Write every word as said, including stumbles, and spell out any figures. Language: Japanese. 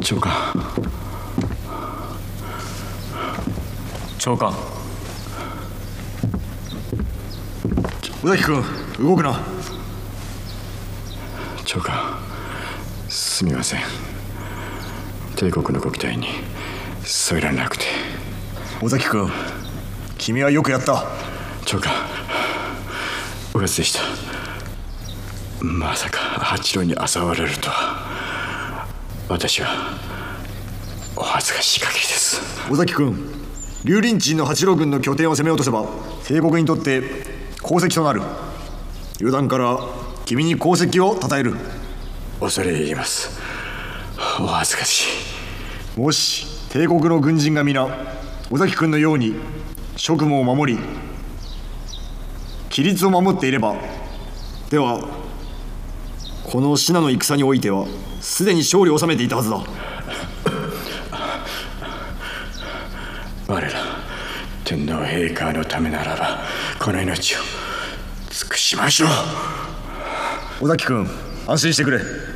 長官長官尾崎君、動くな。 長官、すみません。帝国のご期待に添えられなくて。 尾崎君、君はよくやった。 長官、おやつでした。まさか八郎に嘲笑われるとは。私はお恥ずかしい限りです。 尾崎君、龍林鎮の八郎軍の拠点を攻めようとすれば帝国にとって功績となる。油断から君に功績を称える。 恐れ入ります。お恥ずかしい。 もし帝国の軍人が皆尾崎君のように職務を守り規律を守っていれば、ではこの信濃の戦においてはすでに勝利を収めていたはずだ。 我ら天皇陛下のためならばこの命を尽くしましょう。 尾崎君、安心してくれ。